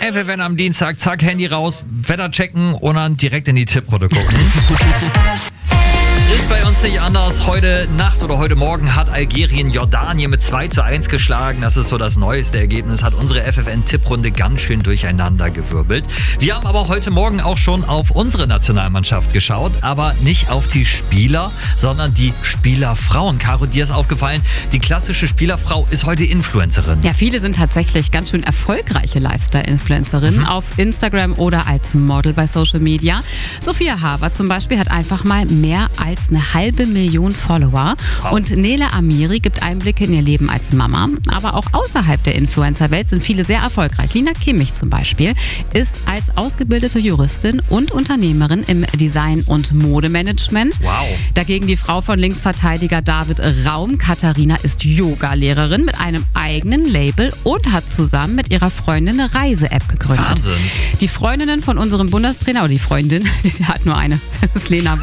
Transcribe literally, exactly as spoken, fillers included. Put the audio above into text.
F F N am Dienstag, zack, Handy raus, Wetter checken und dann direkt in die Tipprunde gucken. Ist bei uns nicht anders. Heute Nacht oder heute Morgen hat Algerien Jordanien mit zwei zu eins geschlagen. Das ist so das neueste Ergebnis. Hat unsere F F N-Tipprunde ganz schön durcheinander gewirbelt. Wir haben aber heute Morgen auch schon auf unsere Nationalmannschaft geschaut. Aber nicht auf die Spieler, sondern die Spielerfrauen. Caro, dir ist aufgefallen, die klassische Spielerfrau ist heute Influencerin. Ja, viele sind tatsächlich ganz schön erfolgreiche Lifestyle-Influencerinnen mhm. auf Instagram oder als Model bei Social Media. Sophia Haver zum Beispiel hat einfach mal mehr als eine halbe Million Follower. Wow. Und Nele Amiri gibt Einblicke in ihr Leben als Mama. Aber auch außerhalb der Influencer-Welt sind viele sehr erfolgreich. Lina Kimmich zum Beispiel ist als ausgebildete Juristin und Unternehmerin im Design- und Modemanagement. Wow. Dagegen die Frau von Linksverteidiger David Raum. Katharina ist Yoga-Lehrerin mit einem eigenen Label und hat zusammen mit ihrer Freundin eine Reise-App gegründet. Wahnsinn. Die Freundinnen von unserem Bundestrainer, oder die Freundin, die hat nur eine, das ist Lena